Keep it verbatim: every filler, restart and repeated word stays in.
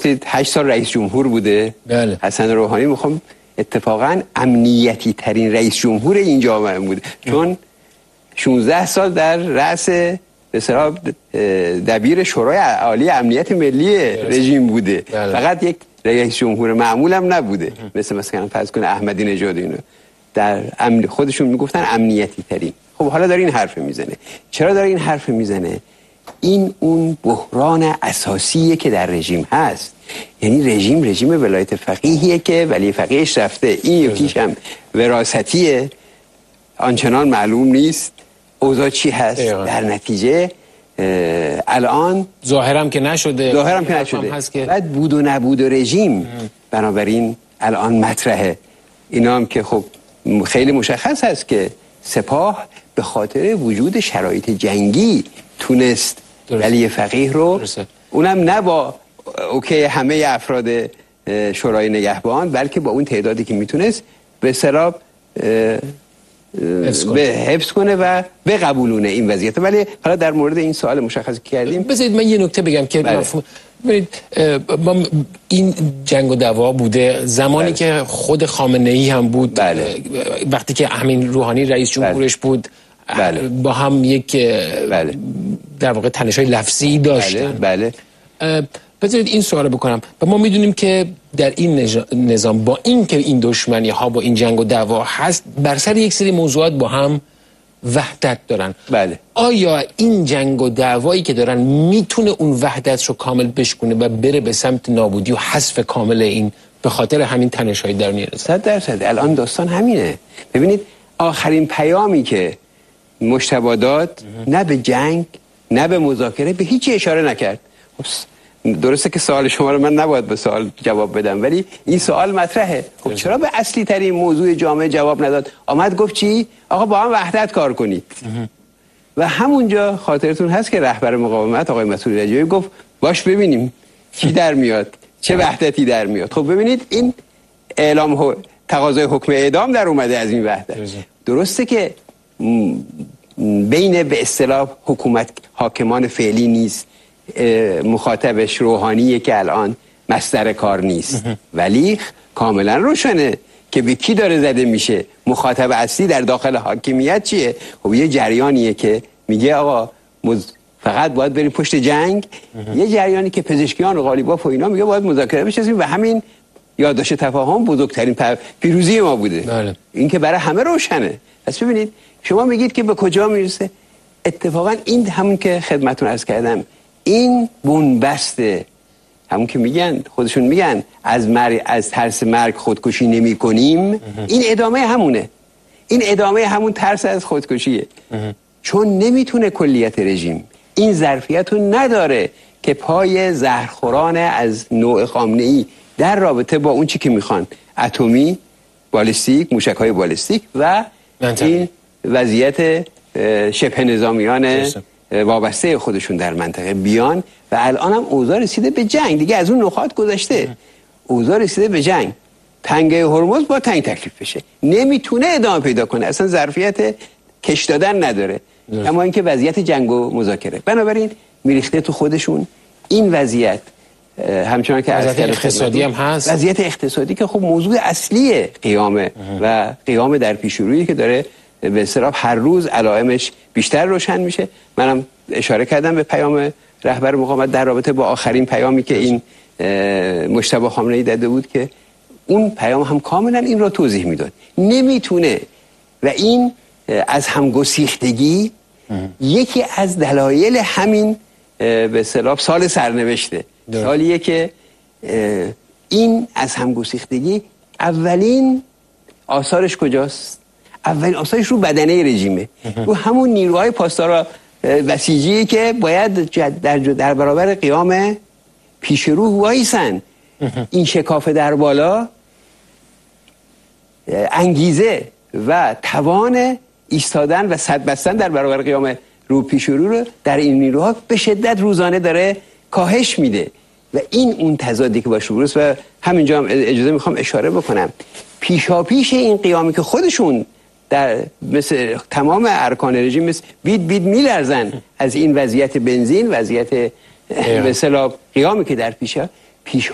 هشت سال رئیس جمهور بوده. بله. حسن روحانی میخوام اتفاقا امنیتی ترین رئیس جمهور این جامعه بوده، چون شانزده سال در رأس به اصطلاح دبیر شورای عالی امنیت ملی رژیم بوده. بله. فقط یک رئیس جمهور معمول هم نبوده، مثل مثلا فرض کن احمدی نژاد اینو در امن خودشون میگفتن امنیتی ترین. خب حالا داره این حرف میزنه. چرا داره این حرف میزنه؟ این اون بحران اساسیه که در رژیم هست. یعنی رژیم رژیم ولایت فقیهیه که ولی فقیهش رفته، این یکیش هم وراثتیه، آنچنان معلوم نیست اوضاع چی هست. ایوان. در نتیجه الان ظاهرم که نشده ظاهرم که نشده که... بعد بود و نبود و رژیم ام. بنابراین الان مطرحه. اینا هم که خب خیلی مشخص هست که سپاه به خاطر وجود شرایط جنگی تونست ولی فقیه رو درسته. اونم نه با اوکی همه افراد شورای نگهبان، بلکه با اون تعدادی که میتونست به سراب به حفظ کنه و بقبولونه این وضعیت. ولی حالا در مورد این سوال مشخص کردیم. بذارید من یه نکته بگم که بله. مفهوم ببینید این جنگ و دعوا بوده زمانی بله. که خود خامنه‌ای هم بود. بله. وقتی که همین روحانی رئیس جمهورش بله. بود بله. با هم یک بله. در واقع تنش‌های لفظی داشتن. بله. بله. بذارید این سوال بکنم. و ما میدونیم که در این نظام با این که این دشمنی ها با این جنگ و دعوا هست، بر سر یک سری موضوعات با هم وحدت دارن. بله. آیا این جنگ و دعوایی که دارن میتونه اون وحدت رو کامل بشکنه و بره به سمت نابودی و حذف کامل این به خاطر همین تنش‌های درونی؟ صد درصد الان داستان همینه. ببینید آخرین پیامی که مجتبی داد نه به جنگ نه به مذاکره به هیچی اشاره نکرد. درسته که سوال شما رو من نباید به سوال جواب بدم، ولی این سوال مطرحه. خب چرا به اصلی ترین موضوع جامعه جواب نداد؟ آمد گفت چی؟ آقا با هم وحدت کار کنید. و همونجا خاطرتون هست که رهبر مقاومت آقای مسعود رجایی گفت باش ببینیم چی در میاد، چه وحدتی در میاد. خب ببینید این اعلام تقاضای حکم اعدام در اومده از این وحدت. درسته که بین به اصطلاح حکومت حاکمان فعلی نیست، مخاطبش روحانیه که الان مصدر کار نیست، ولی کاملا روشنه که به کی داره زده میشه. مخاطب اصلی در داخل حاکمیت چیه؟ خب یه جریانیه که میگه آقا مز... فقط باید بریم پشت جنگ. یه جریانی که پزشکیان و قالیباف و اینا میگه باید مذاکره بشیم و همین یادداشت تفاهم بزرگترین پیروزی ما بوده. بله. این که برای همه روشنه. پس ببینید شما میگید که به کجا میرسه؟ اتفاقا این همون که خدمتتون عرض کردم، این بنبسته، همون که میگن خودشون میگن از مرگ، از ترس مرگ خودکشی نمی کنیم، این ادامه همونه. این ادامه همون ترس از خودکشیه. چون نمیتونه کلیت رژیم این ظرفیت رو نداره که پای زهرخوران از نوع خامنه‌ای در رابطه با اون چی که میخوان، اتمی، بالستیک، موشک‌های بالستیک و منطقه. این وضعیت شبه نظامیان وابسته خودشون در منطقه بیان. و الان هم اوضاع رسیده به جنگ دیگه، از اون نقاط گذشته. اوضاع رسیده به جنگ، تنگه هرمز با تنگ تکلیف بشه، نمیتونه ادامه پیدا کنه، اصلا ظرفیت کش دادن نداره. درست. اما اینکه وضعیت جنگ و مذاکره، بنابراین میریخته تو خودشون این وضعیت. همچنان که وضعیت اقتصادی هم هست، وضعیت اقتصادی که خب موضوع اصلیه قیامه و قیام در پیش رویی که داره به اصطلاح هر روز علائمش بیشتر روشن میشه. منم اشاره کردم به پیام رهبر مقاومت در رابطه با آخرین پیامی که این مجتبی خامنه‌ای داده بود که اون پیام هم کاملا این را توضیح میداد. نمیتونه و این از همگسیختگی یکی از دلایل همین به اصطلاح سال سرنوشته. سالیه که این از همگسیختگی اولین آثارش کجاست؟ اولین آثارش رو بدنه رژیمه، رو همون نیروهای پاسدارا بسیجی که باید در, در برابر قیام پیشرو وایسن. این شکافه در بالا انگیزه و توان ایستادن و صد بستن در برابر قیام رو پیشرو رو در این نیروها به شدت روزانه داره کاهش میده و این اون تضادی که باشه بروست. و همینجا هم اجازه میخوام اشاره بکنم، پیشاپیش این قیامی که خودشون در مثل تمام ارکان رژیم مثل بید بید میلرزن از این وضعیت بنزین، وضعیت به اصطلاح قیامی که در پیشه پیش